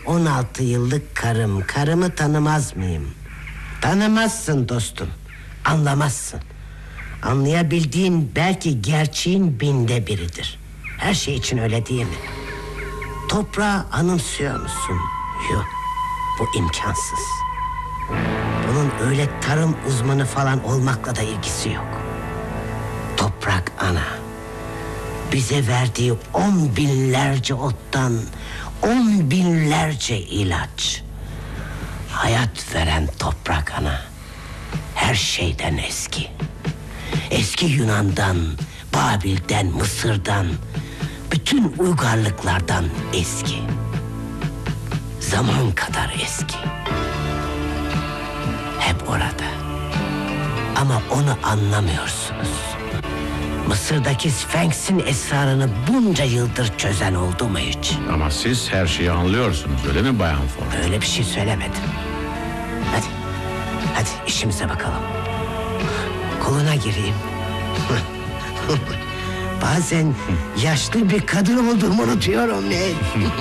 16 yıllık karım. Karımı tanımaz mıyım? Tanımazsın dostum. Anlamazsın. Anlayabildiğin belki gerçeğin 1/1000'idir. Her şey için öyle değil mi? Toprağı anımsıyor musun? Yok. Bu imkansız. Bunun öyle tarım uzmanı falan olmakla da ilgisi yok. Toprak ana. Bize verdiği 10 binlerce ottan 10 binlerce ilaç. Hayat veren toprak ana. Her şeyden eski. Eski Yunan'dan, Babil'den, Mısır'dan, bütün uygarlıklardan eski. Zaman kadar eski. Hep orada. Ama onu anlamıyorsunuz. Mısır'daki Sfenks'in esrarını bunca yıldır çözen oldu mu hiç? Ama siz her şeyi anlıyorsunuz, öyle mi Bayan Ford? Öyle bir şey söylemedim. Hadi işimize bakalım. Koluna gireyim. Bazen yaşlı bir kadın olduğumu unutuyorum.